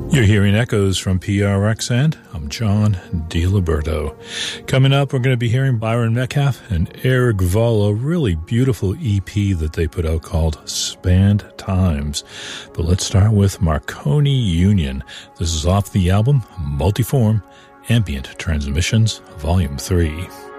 You're hearing echoes from PRX, and I'm John DiLiberto. Coming up, we're going to be hearing Byron Metcalf and Eric Voll, a really beautiful EP that they put out called Spanned Times. But let's start with Marconi Union. This is off the album Multiform Ambient Transmissions, Volume 3.